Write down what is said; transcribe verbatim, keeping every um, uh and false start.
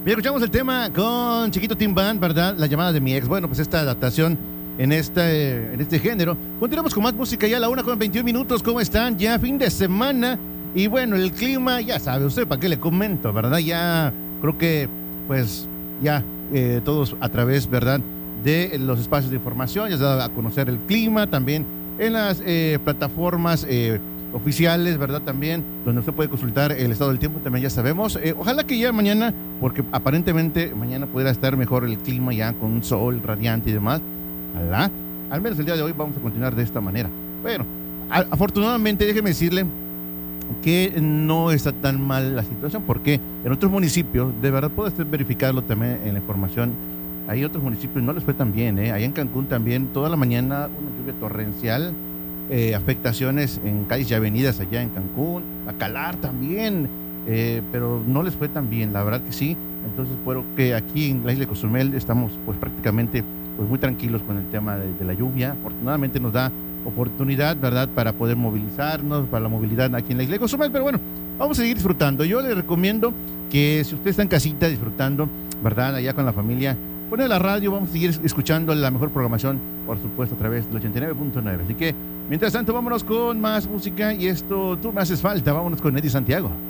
Bien, escuchamos el tema con Chiquito Tim Band, ¿verdad? La llamada de mi ex. Bueno, pues esta adaptación en este, en este género. Continuamos con más música ya a la una con veintiún minutos. ¿Cómo están? Ya fin de semana. Y bueno, el clima, ya sabe usted, ¿para qué le comento, verdad? Ya creo que, pues, ya eh, todos a través, ¿verdad?, de los espacios de información, ya se da a conocer el clima, también en las eh, plataformas eh, oficiales, ¿verdad? También, donde usted puede consultar el estado del tiempo, también ya sabemos. Eh, ojalá que ya mañana, porque aparentemente mañana pudiera estar mejor el clima ya con un sol radiante y demás. Ojalá. Al menos el día de hoy vamos a continuar de esta manera. Bueno, a, afortunadamente, déjeme decirle que no está tan mal la situación, porque en otros municipios, de verdad puede usted verificarlo también en la información, hay otros municipios no les fue tan bien, ¿eh? Allá en Cancún también, toda la mañana una lluvia torrencial, eh, afectaciones en calles y avenidas allá en Cancún, Bacalar también, eh, pero no les fue tan bien, la verdad que sí. Entonces, espero que aquí en la isla de Cozumel estamos pues prácticamente pues muy tranquilos con el tema de, de la lluvia. Afortunadamente nos da oportunidad, ¿verdad?, para poder movilizarnos, para la movilidad aquí en la isla de Cozumel, pero bueno, vamos a seguir disfrutando. Yo le recomiendo que si usted está en casita disfrutando, ¿verdad?, allá con la familia, pone la radio, vamos a seguir escuchando la mejor programación, por supuesto, a través del ochenta y nueve punto nueve. Así que, mientras tanto, vámonos con más música y esto, tú me haces falta, vámonos con Eddie Santiago.